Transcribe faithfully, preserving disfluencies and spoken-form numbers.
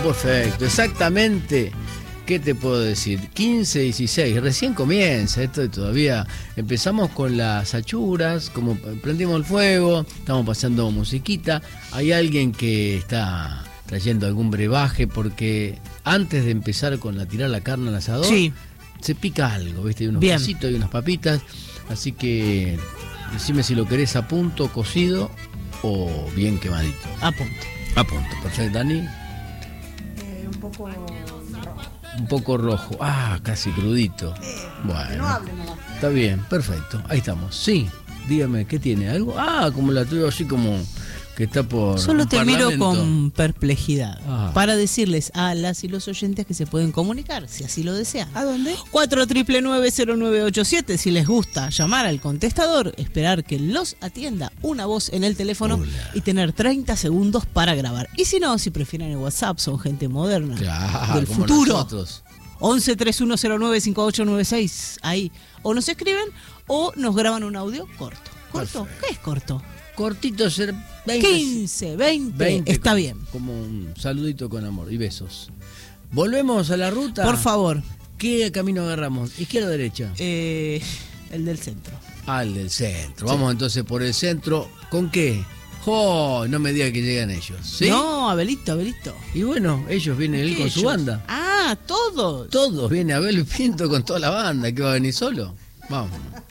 perfecto, exactamente. ¿Qué te puedo decir? quince, dieciséis, recién comienza esto y todavía empezamos con las achuras, como prendimos el fuego, estamos pasando musiquita. Hay alguien que está trayendo algún brebaje porque antes de empezar con la tirar la carne al asador, sí, se pica algo, ¿viste? Hay unos Bien. quesitos y unas papitas, así que decime si lo querés a punto, cocido o bien quemadito. A punto. A punto, perfecto, Dani. Eh, un poco rojo. Un poco rojo. Ah, casi crudito. Eh, Bueno. No hable nomás. Está bien, perfecto. Ahí estamos. Sí, dígame, ¿qué tiene? ¿Algo? Ah, como la tuya, así como que está por Solo un te miro parlamento. con perplejidad Ah. para decirles a las y los oyentes que se pueden comunicar, si así lo desean. ¿A dónde? cuatro nueve nueve cero nueve ocho siete, si les gusta llamar al contestador, esperar que los atienda una voz en el teléfono Hola. y tener treinta segundos para grabar. Y si no, si prefieren el WhatsApp, son gente moderna, Claro, del como futuro. nosotros. once tres uno cero nueve cinco ocho nueve seis, ahí. O nos escriben o nos graban un audio corto. ¿Corto? Perfecto. ¿Qué es corto? Cortito, ser veinte, quince, veinte, veinte, está como- bien. Como un saludito con amor y besos. Volvemos a la ruta. Por favor, ¿Qué camino agarramos? ¿Izquierda o derecha? eh, el del centro. Al del centro. Vamos entonces por el centro. ¿Con qué? ¡Oh! No me diga que llegan ellos. ¿Sí? No, Abelito, Abelito. Y bueno, ellos vienen él ¿Qué con su ellos? banda. Ah, todos. Todos, viene Abel Pinto con toda la banda. ¿Que va a venir solo? Vamos.